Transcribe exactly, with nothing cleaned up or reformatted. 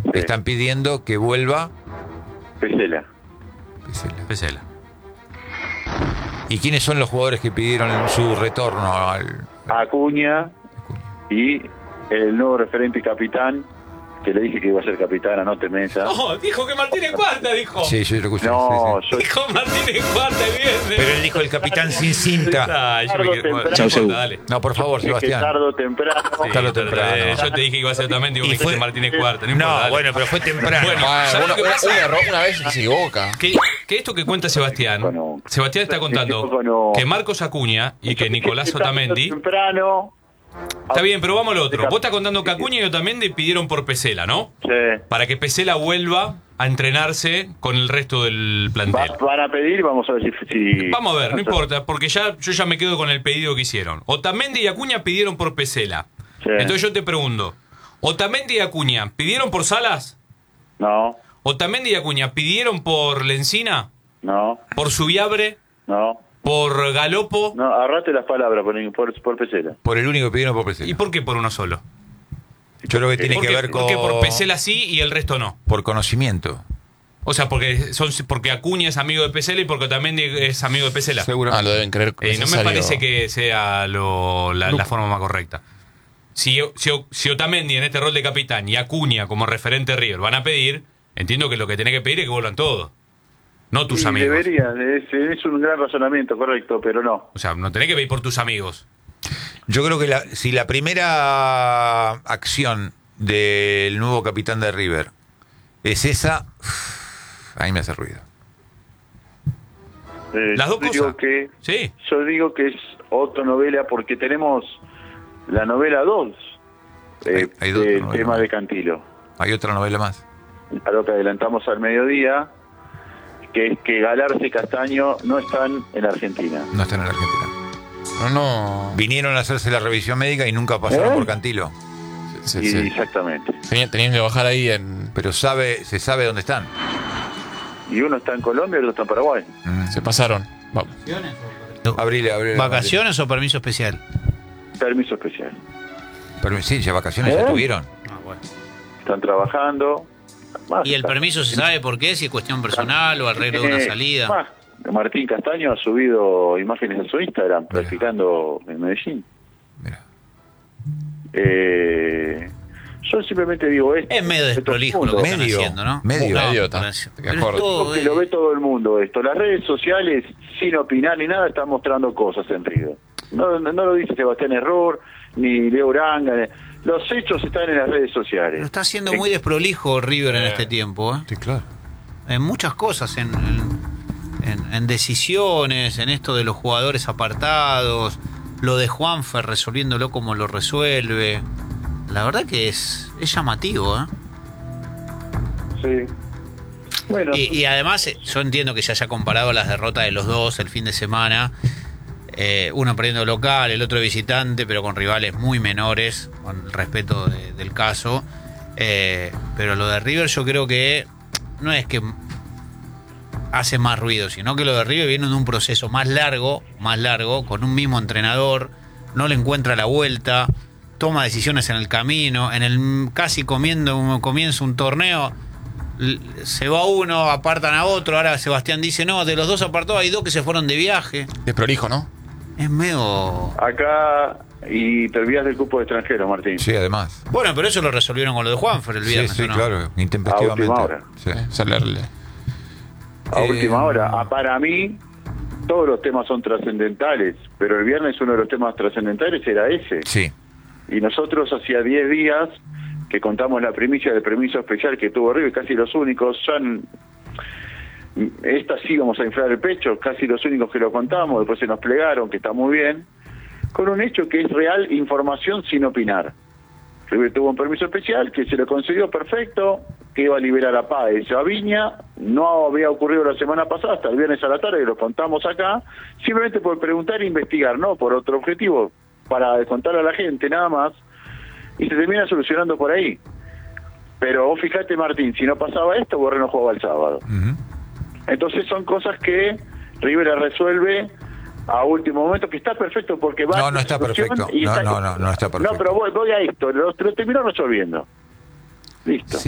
sí. Están pidiendo que vuelva Pesela. Pesela. Pesela. ¿Y quiénes son los jugadores que pidieron su retorno al... Acuña y el nuevo referente y capitán, que le dije que iba a ser capitán, anote mesa. No, dijo que Martínez Cuarta, dijo. Sí, yo lo escuché. No, sí, sí. yo... Dijo Martínez Cuarta el viernes. Pero él dijo el capitán sin cinta. Ay, yo me quedé- bueno, Chau, no chau. importa, dale. No, por favor, que Sebastián. tarde o temprano. Sí, Tarde o pero, temprano. eh, yo te dije que iba a ser Otamendi y vos Y me dijiste fue- Martínez Cuarta. No, No, importa, dale. bueno, pero fue temprano. Bueno, Ah, ¿sabes uno- lo que pasa? un error una vez se equivoca. Que, que esto que cuenta Sebastián, Bueno, Sebastián está contando bueno, que Marcos Acuña y que Nicolás Otamendi. Temprano. Está bien, pero vamos al otro. Vos estás contando que Acuña y Otamendi pidieron por Pesela, ¿no? Sí. Para que Pesela vuelva a entrenarse con el resto del Va- plantel. van a pedir, vamos a ver si... si- Vamos a ver, no importa, porque ya yo ya me quedo con el pedido que hicieron. Otamendi y Acuña pidieron por Pesela. Sí. Entonces yo te pregunto, ¿Otamendi y Acuña pidieron por Salas? No, ¿Otamendi y Acuña pidieron por Lencina? no, ¿Por Subiabre? no. ¿Por Galopo? No, agarrate las palabras por, por, por Pesela. Por el único que pidieron por Pesela. ¿Y por qué por uno solo? Yo creo que tiene ¿Por que qué, ver con... por qué por Pesela sí y el resto no? Por conocimiento. O sea, porque son porque Acuña es amigo de Pesela y porque Otamendi es amigo de Pesela. Seguro. Ah, lo deben creer. Eh, no me necesario. parece que sea lo- la, la forma más correcta. Si, si, si Otamendi en este rol de capitán y Acuña como referente River van a pedir, entiendo que lo que tenés que pedir es que vuelvan todos. No tus Sí, amigos. debería, es, es un gran razonamiento, correcto, pero no. O sea, no tenés que pedir por tus amigos. Yo creo que la- si la primera acción del nuevo capitán de River es esa, a mí me hace ruido. Eh, Las dos yo cosas. digo que Sí. Yo digo que es otra novela porque tenemos la novela dos eh, Hay- hay dos del novelas tema más. de Cantilo. Hay otra novela más. A lo que adelantamos al mediodía, que es que Galarza y Castaño no están en Argentina. No están en la Argentina. No, no. Vinieron a hacerse la revisión médica y nunca pasaron ¿Eh? por Cantilo. Sí, Y sí. exactamente. Tenía- Tenían que bajar ahí en. Pero sabe, se sabe dónde están. Y uno está en Colombia y otro está en Paraguay. Mm. Se pasaron. Va- Abrile, abrile. ¿Vacaciones o permiso especial? Permiso especial. Pero sí, ya vacaciones ¿Eh? ya tuvieron. Ah, bueno. Están trabajando. Más ¿Y el está- permiso se sabe por qué? Si es cuestión personal o arreglo de una Eh, salida. más. Martín Castaño ha subido imágenes en su Instagram practicando en Medellín. Mira. Eh, yo simplemente digo esto. Es medio de todo el desprolijo lo mundo. que están Medio, haciendo, ¿no? medio. No, Medio, pero- ta- te pero acuerdo. es todo, Porque eh, lo ve todo el mundo esto. Las redes sociales, sin opinar ni nada, están mostrando cosas en River. No, no, no lo dice Sebastián Error, ni Leo Uranga. Los hechos están en las redes sociales. Lo está haciendo muy desprolijo River en este tiempo, ¿eh? Sí, claro. En muchas cosas, en, en, en- en decisiones, en esto de los jugadores apartados, lo de Juanfer resolviéndolo como lo resuelve. La verdad que es, es llamativo, ¿eh? Sí. Bueno, Y, y además, eh, yo entiendo que se haya comparado las derrotas de los dos el fin de semana. Eh, uno perdiendo local, el otro visitante, pero con rivales muy menores, con el respeto de- del caso. Eh, pero lo de River yo creo que no es que hace más ruido, sino que lo de River viene de un proceso más largo, más largo, con un mismo entrenador, no le encuentra la vuelta, toma decisiones en el camino, en el casi comiendo un, comienza un torneo, l- se va uno, apartan a otro, ahora Sebastián dice, no, de los dos apartados hay dos que se fueron de viaje. Desprolijo, ¿no? Es medio... acá, y te olvidas del cupo de extranjeros, Martín. Sí, además. Bueno, pero eso lo resolvieron con lo de Juanfer el Sí, viernes, sí, ¿o no? claro. Intempestivamente. A última hora. Sí. Salerle. A Eh, última hora. Ah, para mí, todos los temas son trascendentales, pero el viernes uno de los temas trascendentales era ese. Sí. Y nosotros hacía diez días que contamos la primicia del permiso especial que tuvo River, casi los únicos, son... Esta sí vamos a inflar el pecho, casi los únicos que lo contamos, después se nos plegaron, que está muy bien, con un hecho que es real, información sin opinar. River tuvo un permiso especial que se lo concedió perfecto, que iba a liberar a Páez, a Viña, no había ocurrido la semana pasada, hasta el viernes a la tarde, lo contamos acá, simplemente por preguntar e investigar, no por otro objetivo, para contarle a la gente nada más, y se termina solucionando por ahí. Pero vos fíjate, Martín, si no pasaba esto, Borré no jugaba el sábado. Ujú. Entonces son cosas que River resuelve a último momento, que está perfecto porque va... No, no está perfecto. y No, está- no, no, no está perfecto. No, pero voy, voy a esto, lo, lo terminó resolviendo. Listo. Sí.